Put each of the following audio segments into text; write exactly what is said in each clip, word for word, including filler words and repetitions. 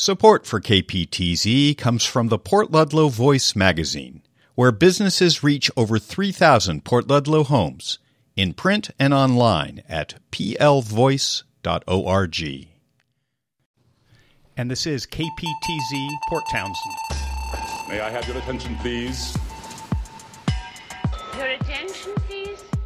Support for K P T Z comes from the Port Ludlow Voice magazine, where businesses reach over three thousand Port Ludlow homes, in print and online at p l voice dot org. And this is K P T Z Port Townsend. May I have your attention, please? Your attention, please?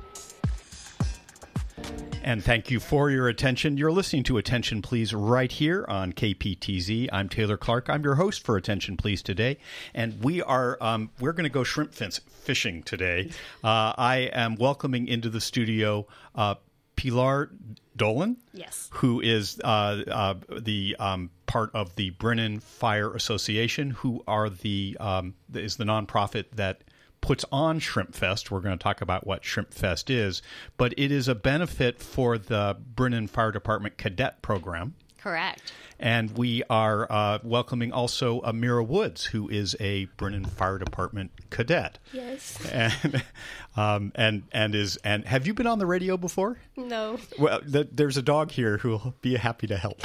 And thank you for your attention. You're listening to Attention Please right here on K P T Z. I'm Taylor Clark. I'm your host for Attention Please today. And we are um, we're going to go shrimp fence fishing today. Uh, I am welcoming into the studio uh, Pilar Dolan, yes, who is uh, uh, the um, part of the Brennan Fire Association, who are the um, is the nonprofit that puts on Shrimp Fest. We're going to talk about what Shrimp Fest is, but it is a benefit for the Brennan Fire Department Cadet Program. Correct. And we are uh, welcoming also Amira Woods, who is a Brennan Fire Department cadet. Yes. And um, and and is and have you been on the radio before? No. Well, the, there's a dog here who will be happy to help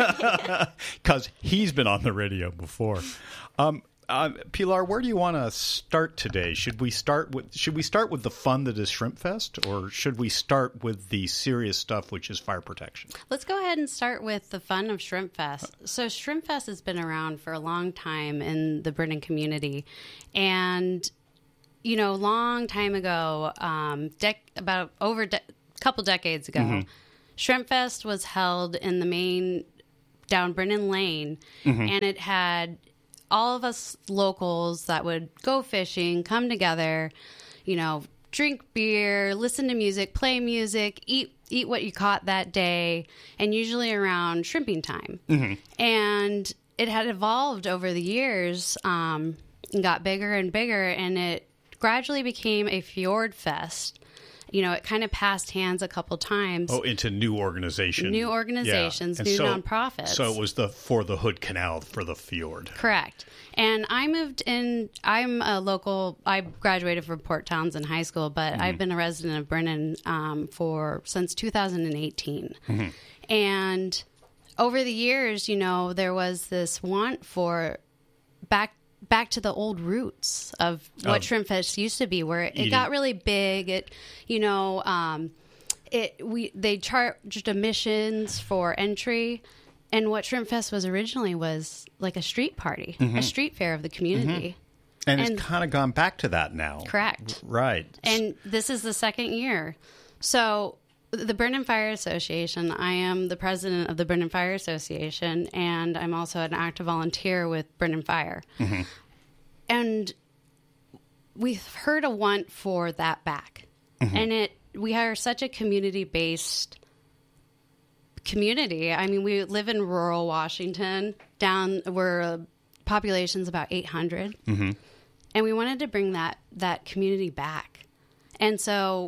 because he's been on the radio before. Um, Uh, Pilar, where do you want to start today? Should we start with should we start with the fun that is Shrimp Fest, or should we start with the serious stuff, which is fire protection? Let's go ahead and start with the fun of Shrimp Fest. So Shrimp Fest has been around for a long time in the Brennan community, and you know, long time ago, um, dec- about over a de- couple decades ago, mm-hmm. Shrimp Fest was held in the main down Brennan Lane, mm-hmm. and it had all of us locals that would go fishing, come together, you know, drink beer, listen to music, play music, eat eat what you caught that day, and usually around shrimping time. Mm-hmm. And it had evolved over the years um, and got bigger and bigger, and it gradually became a fjord fest. You know, it kind of passed hands a couple times. Oh, into new organizations. New organizations, yeah. new so, nonprofits. So it was the for the Hood Canal for the fjord. Correct. And I moved in, I'm a local, I graduated from Port Townsend High School, but mm-hmm. I've been a resident of Brennan um, for since two thousand eighteen. Mm-hmm. And over the years, you know, there was this want for back back to the old roots of what um, Shrimp Fest used to be, where it, it got really big. It, you know, um, it we they charged admissions for entry, and what Shrimp Fest was originally was like a street party, mm-hmm. a street fair of the community. Mm-hmm. And, and it's kind of gone back to that now. Correct. Right. And this is the second year. So the Brennan Fire Association, I am the president of the Brennan Fire Association, and I'm also an active volunteer with Brennan Fire. Mm-hmm. And we've heard a want for that back. Mm-hmm. And it we are such a community-based community. I mean, we live in rural Washington, down where uh, population's about eight hundred. Mm-hmm. And we wanted to bring that, that community back. And so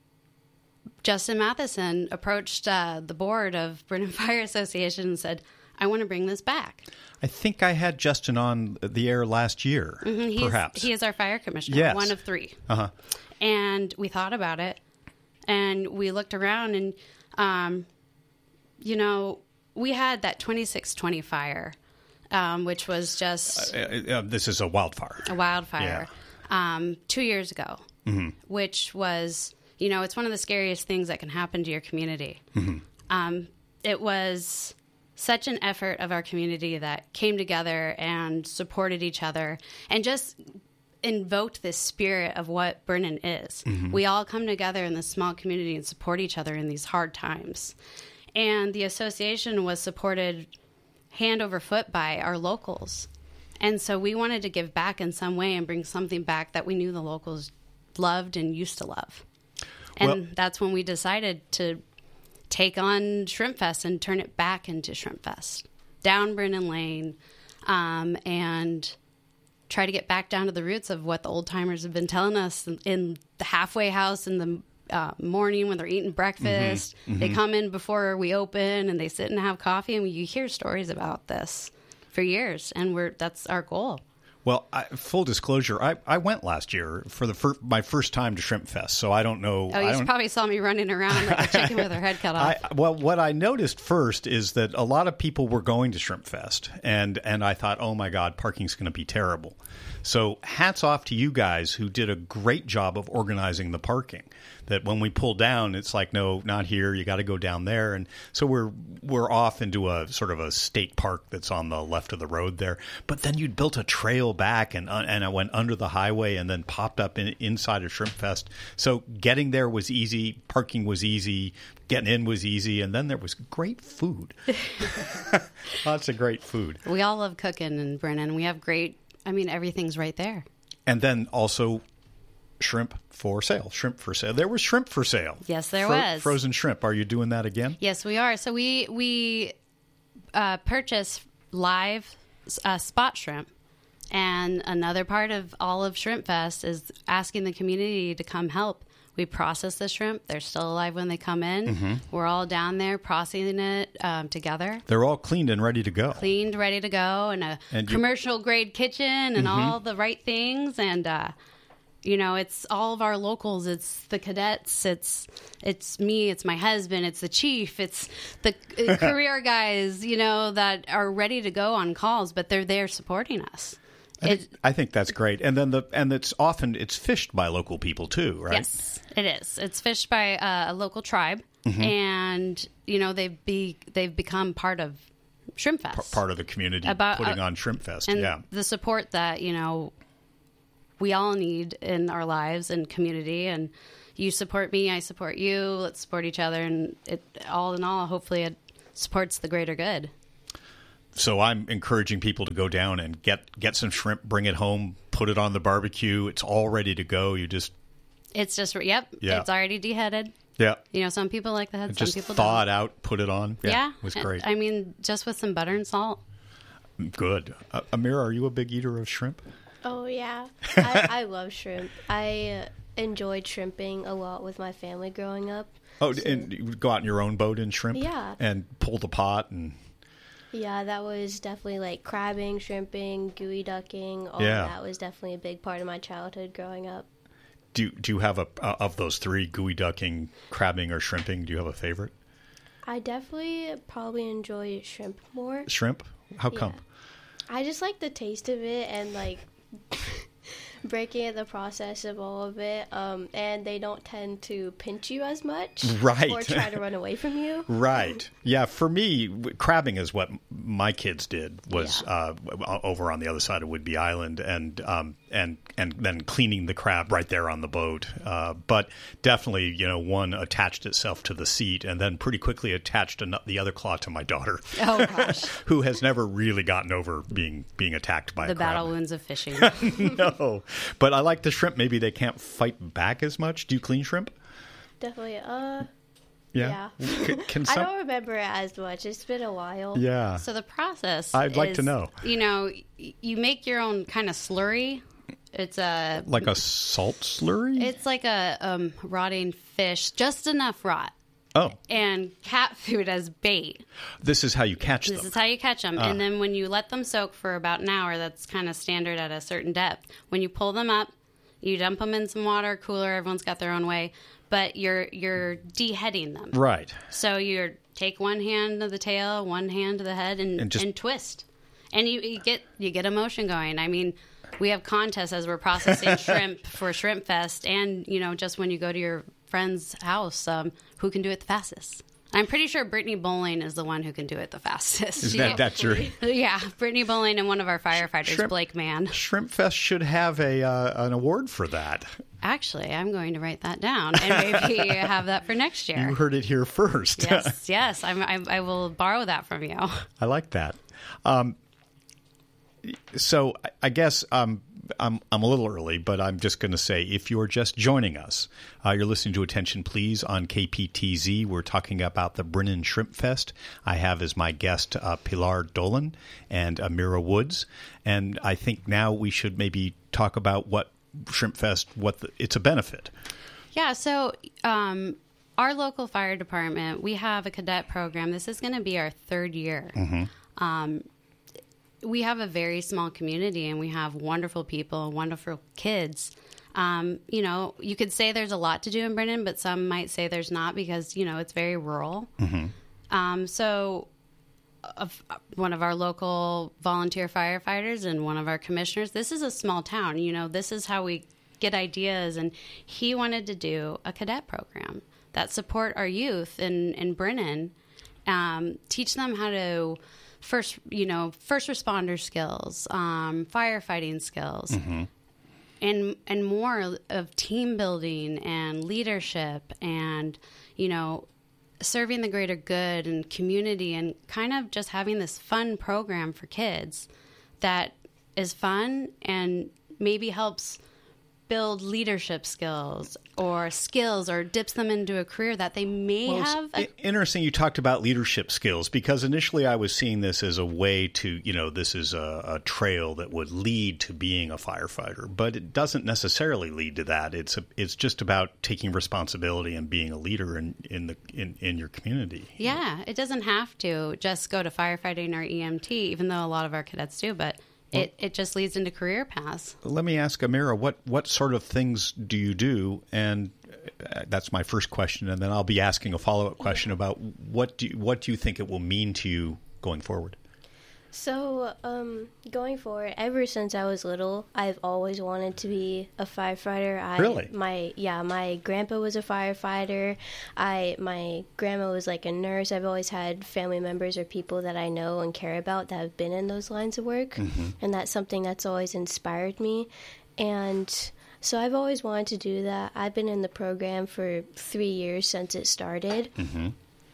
Justin Matheson approached uh, the board of Brennan Fire Association and said, I want to bring this back. I think I had Justin on the air last year, mm-hmm. He's, perhaps. He is our fire commissioner, yes. one of three. Uh-huh. And we thought about it, and we looked around, and, um, you know, we had that twenty-six twenty fire, um, which was just... Uh, uh, this is a wildfire. A wildfire. Yeah. Um, two years ago, mm-hmm. which was... You know, it's one of the scariest things that can happen to your community. Mm-hmm. Um, it was such an effort of our community that came together and supported each other and just invoked this spirit of what Brennan is. Mm-hmm. We all come together in this small community and support each other in these hard times. And the association was supported hand over foot by our locals. And so we wanted to give back in some way and bring something back that we knew the locals loved and used to love. And well, that's when we decided to take on Shrimp Fest and turn it back into Shrimp Fest, down Brennan Lane, um, and try to get back down to the roots of what the old timers have been telling us in, in the halfway house in the uh, morning when they're eating breakfast. Mm-hmm, mm-hmm. They come in before we open and they sit and have coffee, and you hear stories about this for years, and we're that's our goal. Well, I, full disclosure, I, I went last year for the fir- my first time to Shrimp Fest, so I don't know. Oh, I you don't, probably saw me running around like a chicken with her head cut off. I, well, what I noticed first is that a lot of people were going to Shrimp Fest, and, and I thought, oh my God, parking's going to be terrible. So hats off to you guys who did a great job of organizing the parking. That when we pull down, it's like, no, not here. You got to go down there. And so we're we're off into a sort of a state park that's on the left of the road there. But then you'd built a trail back, and uh, and I went under the highway and then popped up in, inside of Shrimp Fest. So getting there was easy. Parking was easy. Getting in was easy. And then there was great food. Lots of great food. We all love cooking in Brennan. We have great, I mean, everything's right there. And then also shrimp for sale. Shrimp for sale. There was shrimp for sale. Yes, there was. Frozen shrimp. Are you doing that again? Yes, we are. So we we uh, purchase live uh, spot shrimp. And another part of all of Shrimp Fest is asking the community to come help. We process the shrimp. They're still alive when they come in. Mm-hmm. We're all down there processing it um, together. They're all cleaned and ready to go. Cleaned, ready to go, and a and you, commercial grade kitchen and mm-hmm. all the right things. And uh, you know, it's all of our locals. It's the cadets. It's it's me. It's my husband. It's the chief. It's the uh, career guys. You know, that are ready to go on calls, but they're there supporting us. I think, I think that's great, and then the and it's often it's fished by local people too, right? Yes, it is. It's fished by uh, a local tribe, mm-hmm. and you know they've be they've become part of Shrimp Fest, P- part of the community About, putting uh, on Shrimp Fest. And yeah, the support that you know we all need in our lives and community, and you support me, I support you. Let's support each other, and it all in all, hopefully, it supports the greater good. So I'm encouraging people to go down and get, get some shrimp, bring it home, put it on the barbecue. It's all ready to go. You just... It's just, yep, yeah. It's already deheaded. Yeah. You know, some people like the head, just some people thaw don't. it out, put it on. Yeah. yeah. It was great. I mean, just with some butter and salt. Good. Uh, Amira, are you a big eater of shrimp? Oh, yeah. I, I love shrimp. I uh, enjoyed shrimping a lot with my family growing up. Oh, so. And you would go out in your own boat and shrimp? Yeah. And pull the pot and... Yeah, that was definitely like crabbing, shrimping, gooey ducking. All yeah. of that was definitely a big part of my childhood growing up. Do do you have a uh, of those three, gooey ducking, crabbing, or shrimping? Do you have a favorite? I definitely probably enjoy shrimp more. Shrimp? How come? Yeah. I just like the taste of it and like breaking the process of all of it. Um, and they don't tend to pinch you as much, right? Or try to run away from you, right? Yeah, for me, crabbing is what my kids did. Was yeah. uh, over on the other side of Whidbey Island, and um, and and then cleaning the crab right there on the boat. Uh, but definitely, you know, one attached itself to the seat, and then pretty quickly attached an- the other claw to my daughter. Oh gosh, who has never really gotten over being being attacked by the a crab. battle wounds of fishing. No, but I like the shrimp. Maybe they can't fight back as much. Do you clean shrimp? Definitely. Uh. Yeah. yeah. Can, can some... I don't remember it as much. It's been a while. Yeah. So the process I'd is, like to know. You know, you make your own kind of slurry. It's a... Like a salt slurry? It's like a um, rotting fish, just enough rot. Oh. And cat food as bait. This is how you catch this them. This is how you catch them. Uh. And then when you let them soak for about an hour, that's kind of standard at a certain depth. When you pull them up, you dump them in some water, cooler, everyone's got their own way. But you're you're deheading them. Right. So you take one hand to the tail, one hand to the head, and, and, just... and twist. And you, you get you get emotion going. I mean, we have contests as we're processing shrimp for Shrimp Fest, and you know, just when you go to your friend's house, um, who can do it the fastest? I'm pretty sure Brittany Bowling is the one who can do it the fastest. Is that, that's your... Yeah, Brittany Bowling and one of our firefighters, Shrimp, Blake Mann. Shrimp Fest should have a uh, an award for that. Actually, I'm going to write that down and maybe have that for next year. You heard it here first. Yes, yes. I'm, I, I will borrow that from you. I like that. Um, so I guess um, I'm I'm a little early, but I'm just going to say, if you're just joining us, uh, you're listening to Attention Please on K P T Z. We're talking about the Brennan Shrimp Fest. I have as my guest uh, Pilar Dolan and Amira Woods, and I think now we should maybe talk about what Shrimp Fest, what the, it's a benefit. Yeah, so um, our local fire department, we have a cadet program. This is going to be our third year. Mm-hmm. Um, we have a very small community, and we have wonderful people, wonderful kids. Um, you know, you could say there's a lot to do in Brennan, but some might say there's not because, you know, it's very rural. Mm-hmm. Um, so of one of our local volunteer firefighters and one of our commissioners, this is a small town. You know, this is how we get ideas. And he wanted to do a cadet program that support our youth in, in Brennan, um, teach them how to first, you know, first responder skills, um, firefighting skills, mm-hmm. and and more of team building and leadership and, you know, serving the greater good and community, and kind of just having this fun program for kids that is fun and maybe helps build leadership skills or skills or dips them into a career that they may well, have. A- interesting you talked about leadership skills, because initially I was seeing this as a way to, you know, this is a, a trail that would lead to being a firefighter, but it doesn't necessarily lead to that. It's a, it's just about taking responsibility and being a leader in, in the in, in your community. Yeah, it doesn't have to just go to firefighting or E M T, even though a lot of our cadets do, but It it just leads into career paths. Let me ask Amira, what, what sort of things do you do? And that's my first question, and then I'll be asking a follow-up question about what do you, what do you think it will mean to you going forward? So, um, going forward, ever since I was little, I've always wanted to be a firefighter. I, really? My yeah, my grandpa was a firefighter. I my grandma was like a nurse. I've always had family members or people that I know and care about that have been in those lines of work, mm-hmm. and that's something that's always inspired me. And so I've always wanted to do that. I've been in the program for three years since it started. Mm-hmm.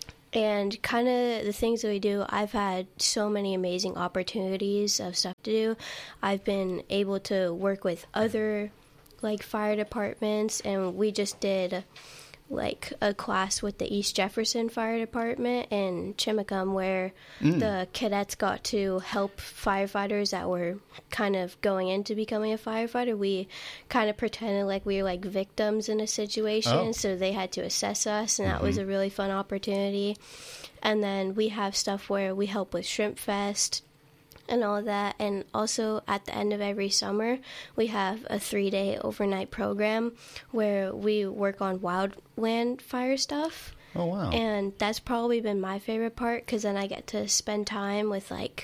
And kind of the things that we do, I've had so many amazing opportunities of stuff to do. I've been able to work with other, like, fire departments, and we just did, like, a class with the East Jefferson Fire Department in Chimacum where mm. the cadets got to help firefighters that were kind of going into becoming a firefighter. We kind of pretended like we were, like, victims in a situation, oh. so they had to assess us, and mm-hmm. that was a really fun opportunity. And then we have stuff where we help with Shrimp Fest and all of that. And also at the end of every summer, we have a three-day overnight program where we work on wildland fire stuff. Oh, wow. And that's probably been my favorite part, because then I get to spend time with, like,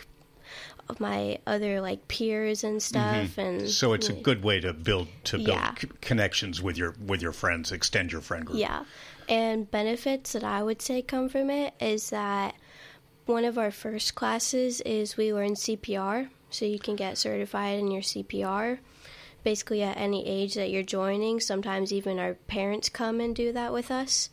my other, like, peers and stuff. Mm-hmm. And so it's a good way to build to build yeah. c- connections with your with your friends, extend your friend group. Yeah. And benefits that I would say come from it is that one of our first classes is we learn C P R, so you can get certified in your C P R basically at any age that you're joining. Sometimes even our parents come and do that with us.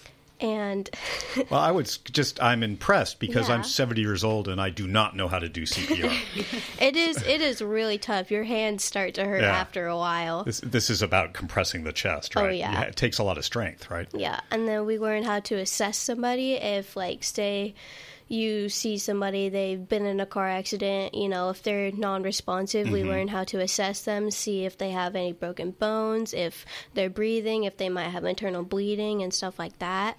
And well, I would just, I'm impressed because yeah. I'm seventy years old and I do not know how to do C P R. It is it is really tough. Your hands start to hurt yeah. after a while. This, this is about compressing the chest, right? Oh, yeah. yeah. It takes a lot of strength, right? Yeah. And then we learn how to assess somebody if, like, say you see somebody, they've been in a car accident, you know, if they're non-responsive, mm-hmm. we learn how to assess them, see if they have any broken bones, if they're breathing, if they might have internal bleeding and stuff like that.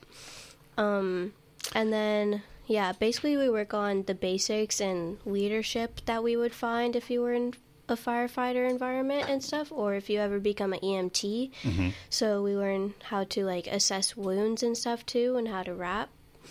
Um, and then, yeah, basically we work on the basics and leadership that we would find if you were in a firefighter environment and stuff, or if you ever become an E M T. Mm-hmm. So we learn how to, like, assess wounds and stuff, too, and how to wrap.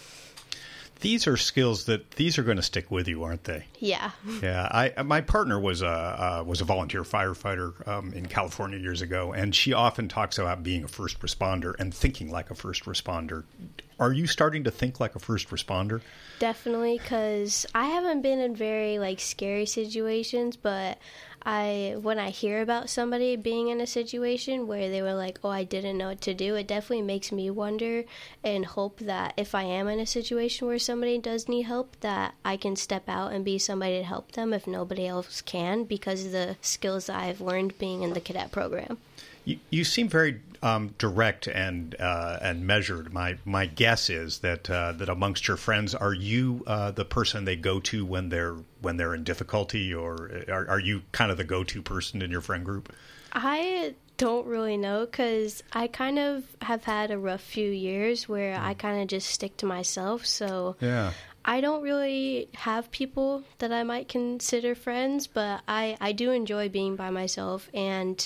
These are skills that these are going to stick with you, aren't they? Yeah. Yeah. I my partner was a uh, was a volunteer firefighter um, in California years ago, and she often talks about being a first responder and thinking like a first responder. Are you starting to think like a first responder? Definitely, because I haven't been in very, like, scary situations, but I when I hear about somebody being in a situation where they were like, oh, I didn't know what to do, it definitely makes me wonder and hope that if I am in a situation where somebody does need help, that I can step out and be somebody to help them if nobody else can, because of the skills that I've learned being in the cadet program. You, you seem very um, direct and uh, and measured. My my guess is that uh, that amongst your friends, are you uh, the person they go to when they're when they're in difficulty, or are, are you kind of the go-to person in your friend group? I don't really know, because I kind of have had a rough few years where mm. I kind of just stick to myself. So yeah. I don't really have people that I might consider friends, but I, I do enjoy being by myself, and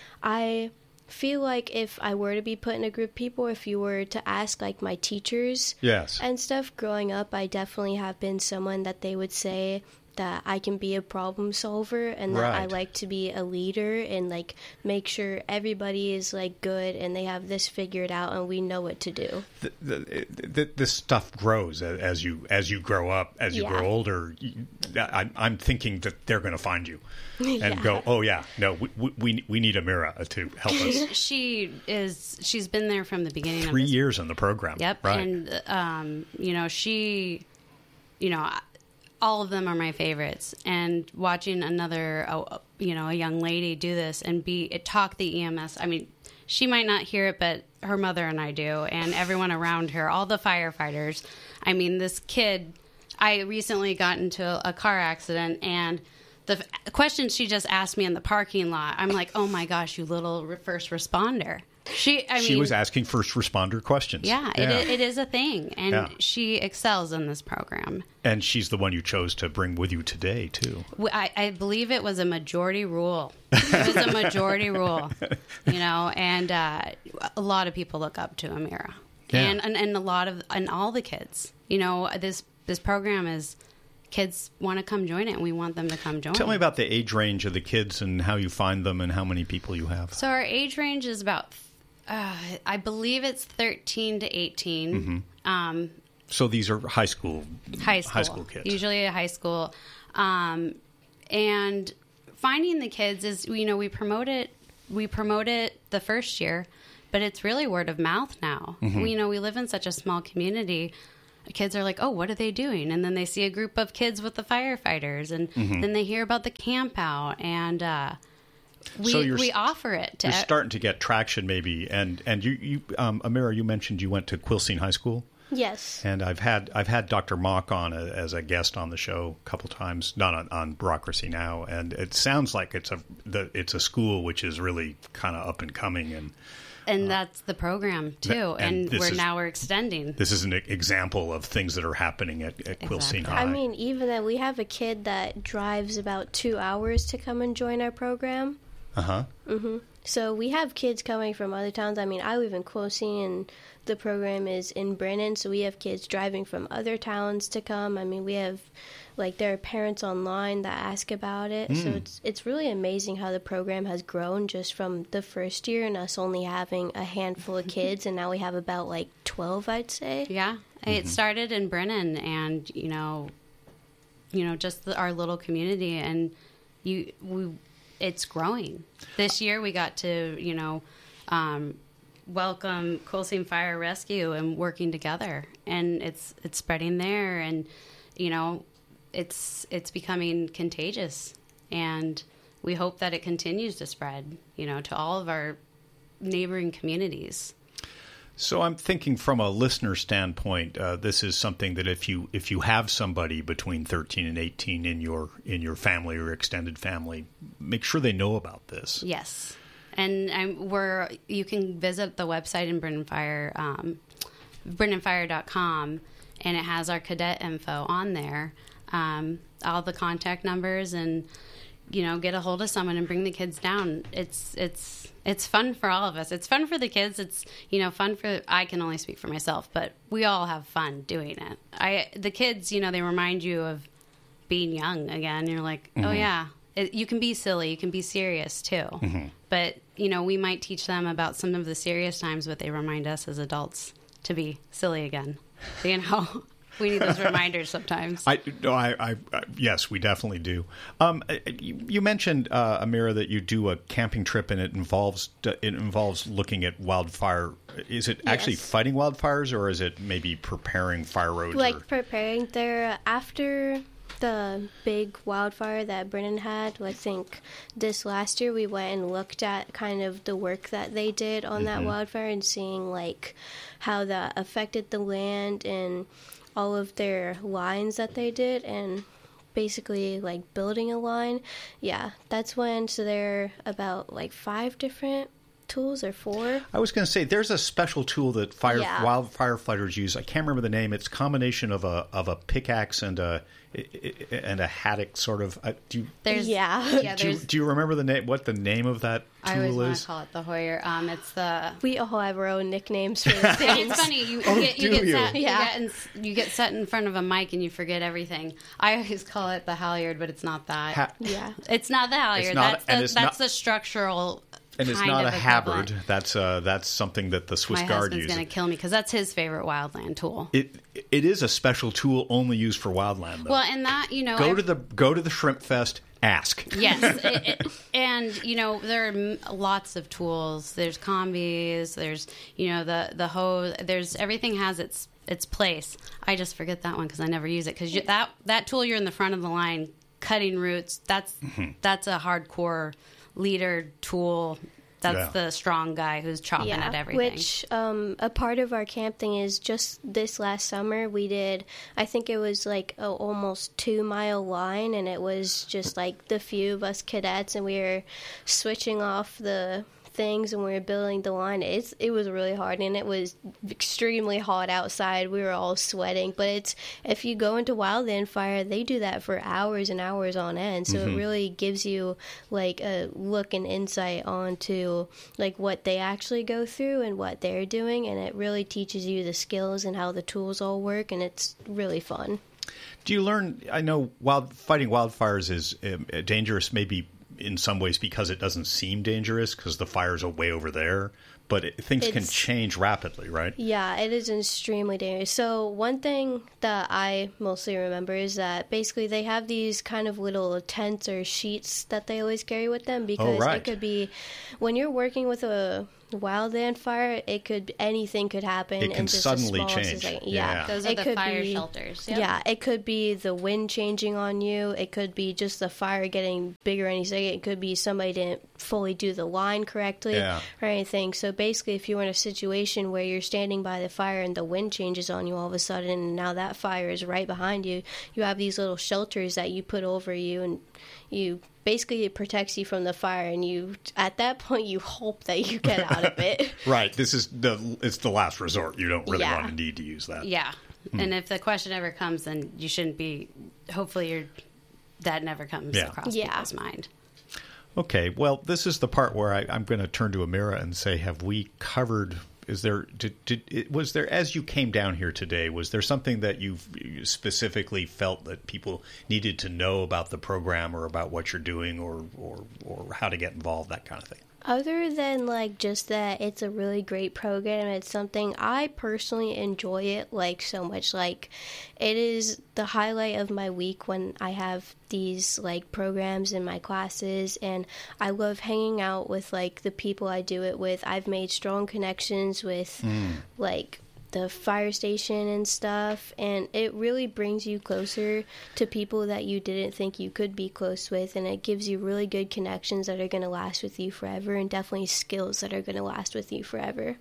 I feel like if I were to be put in a group of people, if you were to ask like my teachers Yes. and stuff growing up, I definitely have been someone that they would say that I can be a problem solver, and that I Right. like to be a leader and like make sure everybody is like good and they have this figured out and we know what to do. The, the, the, this stuff grows a- as you as you grow up, as you Yeah. grow older. You- I, I'm thinking that they're going to find you and Yeah. go, oh yeah, no, we we, we need Amira to help us. She is. She's been there from the beginning. Three of this. years in the program. Yep. Right. And um, you know, she, you know, all of them are my favorites. And watching another, uh, you know, a young lady do this and be talk the E M S. I mean, she might not hear it, but her mother and I do, and everyone around her, all the firefighters. I mean, this kid. I recently got into a car accident, and the f- question she just asked me in the parking lot, I'm like, oh my gosh, you little re- first responder. She, I she mean, was asking first responder questions. yeah, It, i- it is a thing, and Yeah. she excels in this program. And she's the one you chose to bring with you today, too. W- I, I believe it was a majority rule. It was a majority rule, you know, and uh, a lot of people look up to Amira, Yeah. and, and and a lot of and all the kids. You know, this this program is kids want to come join it, and we want them to come join. Tell me about the age range of the kids and how you find them and how many people you have. So our age range is about, uh, I believe it's thirteen to eighteen. Mm-hmm. Um, So these are high school high school, high school kids. usually a high school, um, and finding the kids is, you know, we promote it. We promote it the first year, but it's really word of mouth now. Mm-hmm. We, you know, we live in such a small community. Kids are like, oh, what are they doing? And then they see a group of kids with the firefighters, and Mm-hmm. then they hear about the camp out, and uh, we So you're we s- offer it to. You're starting to get traction, maybe. And and you, you um, Amira, you mentioned you went to Quilcene High School. Yes. And I've had I've had Doctor Mock on a, as a guest on the show a couple times, not on, on Bureaucracy Now, and it sounds like it's a the, it's a school which is really kind of up and coming, and and that's the program too, and and, this we're is- now we're extending. this is an example of things that are happening at, at Quilcene Exactly. High. I mean, even that we have a kid that drives about two hours to come and join our program. uh huh. So we have kids coming from other towns. I mean, I live in Quilcene, and the program is in Brennan, so we have kids driving from other towns to come. I mean, we have, like, there are parents online that ask about it. So it's it's really amazing how the program has grown just from the first year and us only having a handful of kids, and now we have about, like, twelve, I'd say. Yeah, it started in Brennan, and you know, you know, just the, our little community, and you, we, it's growing. This year, we got to, you know, um, welcome Quilcene Fire Rescue and working together, and it's it's spreading there, and you know, it's it's becoming contagious, and we hope that it continues to spread, you know, to all of our neighboring communities. So I'm thinking from a listener standpoint, uh, this is something that if you if you have somebody between thirteen and eighteen in your in your family or extended family, make sure they know about this. Yes, and I'm, we're you can visit the website in Brennan Fire, um, brennan fire dot com, and it has our cadet info on there, um, all the contact numbers, and you know, get a hold of someone and bring the kids down. It's it's it's fun for all of us. It's fun for the kids. It's, you know, fun for, I can only speak for myself, but we all have fun doing it. I the kids, you know, they remind you of being young again. You're like, oh yeah, it, you can be silly, you can be serious too. But you know, we might teach them about some of the serious times, but they remind us as adults to be silly again. You know. We need those reminders sometimes. I, no, I, I, I, yes, we definitely do. Um, you, you mentioned, uh, Amira, that you do a camping trip, and it involves it involves looking at wildfire. Is it actually Yes. fighting wildfires, or is it maybe preparing fire roads? Like or, preparing there after the big wildfire that Brennan had. I think this last year we went and looked at kind of the work that they did on that wildfire and seeing like how that affected the land and all of their lines that they did, and basically like building a line. Yeah, that's when, so there are about like five different tools or four. I was going to say there's a special tool that fire Yeah. wild firefighters use. I can't remember the name. It's a combination of a of a pickaxe and a and a haddock sort of. Uh, do you There's Yeah. yeah. do you, There's do you remember the name? What the name of that I always tool want is? to call it the Hoyer. Um, it's the. We all have our own nicknames for the things. It's funny. You, you Oh, get you do get you? set, Yeah. you, get in, you get set in front of a mic and you forget everything. I always call it the halyard, but it's not that. Ha- Yeah. It's not the halyard. not- that's and the, it's that's not- the structural. And it's kind not a of habard. equivalent. That's uh, that's something that the Swiss My Guard husband's uses. going to kill me because that's his favorite wildland tool. It it is a special tool only used for wildland. Though. Well, and that you know, go I- to the go to the Shrimp Fest. Ask. Yes, it, it, and you know there are m- lots of tools. There's combis. There's you know the the hose. There's everything has its its place. I just forget that one because I never use it because that that tool you're in the front of the line cutting roots. That's Mm-hmm. that's a hardcore leader tool. That's Yeah. the strong guy who's chopping at everything. Which um, a part of our camp thing is just this last summer we did, I think it was like a almost two mile line, and it was just like the few of us cadets, and we were switching off the things and we were building the line. It's it was really hard, and it was extremely hot outside. We were all sweating, but it's if you go into wildland fire, they do that for hours and hours on end, so it really gives you like a look and insight onto like what they actually go through and what they're doing, and it really teaches you the skills and how the tools all work, and it's really fun. Do you learn? I know wild fighting wildfires is um, dangerous, maybe in some ways because it doesn't seem dangerous because the fires are way over there. But it, things can It's- change rapidly, right? Yeah, it is extremely dangerous. So one thing that I mostly remember is that basically they have these kind of little tents or sheets that they always carry with them because right. it could be when you're working with a wildland fire, it could anything could happen. It can in just suddenly the smallest change. second. Yeah. Yeah, Those are it the could fire be- shelters. Yep. Yeah, it could be the wind changing on you. It could be just the fire getting bigger any second. It could be somebody didn't fully do the line correctly Yeah. or anything. So basically, if you're in a situation where you're standing by the fire and the wind changes on you all of a sudden, and now that fire is right behind you, you have these little shelters that you put over you, and you basically it protects you from the fire. And you, at that point, you hope that you get out of it. Right. This is the it's the last resort. You don't really Yeah. want to need to use that. Yeah. Hmm. And if the question ever comes, then you shouldn't be. Hopefully, you're, that never comes Yeah. across Yeah. people's mind. Okay. Well, this is the part where I, I'm going to turn to Amira and say, have we covered? Is there did, did it, was there as you came down here today? Was there something that you've you specifically felt that people needed to know about the program or about what you're doing or or or how to get involved? That kind of thing. Other than like just that it's a really great program, it's something I personally enjoy it like so much. Like it is the highlight of my week when I have these like programs in my classes, and I love hanging out with like the people I do it with. I've made strong connections with like the fire station and stuff, and it really brings you closer to people that you didn't think you could be close with, and it gives you really good connections that are going to last with you forever, and definitely skills that are going to last with you forever.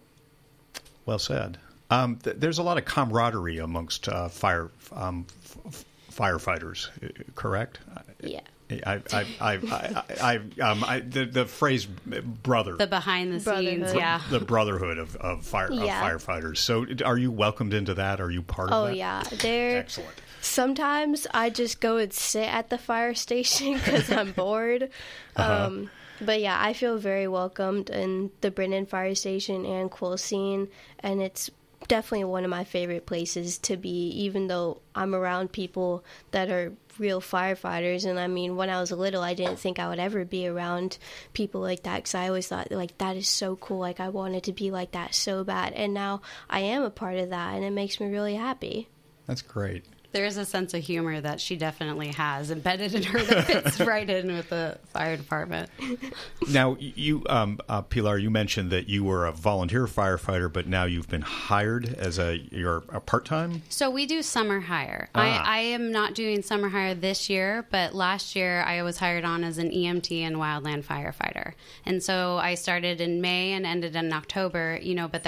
Well said. Um, th- there's a lot of camaraderie amongst uh, fire um, f- firefighters, uh, correct? Yeah. I, I, I, I, I, um, I the, the phrase brother, The behind the scenes, Brotherhood. yeah. the brotherhood of, of fire Yeah. of firefighters. So, are you welcomed into that? Are you part of Oh that? yeah, they're Excellent. sometimes I just go and sit at the fire station because I'm bored. Uh-huh. Um, but yeah, I feel very welcomed in the Brennan Fire Station and Quilcene, and it's definitely one of my favorite places to be, even though I'm around people that are real firefighters. And I mean, when I was little, I didn't think I would ever be around people like that, because I always thought like that is so cool, like I wanted to be like that so bad, and now I am a part of that, and it makes me really happy. That's great. There is a sense of humor that she definitely has embedded in her that fits right in with the fire department. Now, you, um, uh, Pilar, you mentioned that you were a volunteer firefighter, but now you've been hired as a you're a part time. So we do summer hire. Ah. I, I am not doing summer hire this year, but last year I was hired on as an E M T and wildland firefighter. And so I started in May and ended in October, you know, but that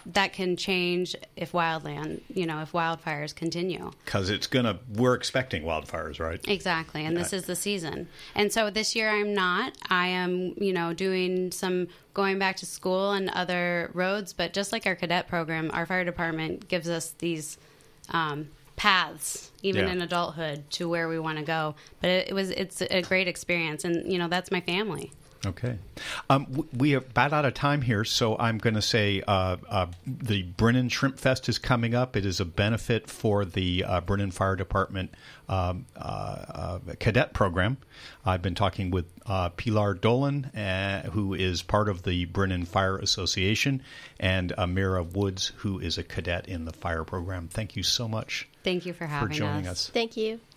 that can change if wildland, you know, if wildfires continue. Because it's going to, we're expecting wildfires, right? Exactly. And this is the season. And so this year I'm not. I am, you know, doing some going back to school and other roads. But just like our cadet program, our fire department gives us these um, paths, even Yeah. in adulthood, to where we want to go. But it, it was, it's a great experience. And, you know, that's my family. Okay. Um, w- we are about out of time here, so I'm going to say uh, uh, the Brennan Shrimp Fest is coming up. It is a benefit for the uh, Brennan Fire Department um, uh, uh, cadet program. I've been talking with uh, Pilar Dolan, uh, who is part of the Brennan Fire Association, and Amira Woods, who is a cadet in the fire program. Thank you so much Thank you for having for joining us. us. Thank you.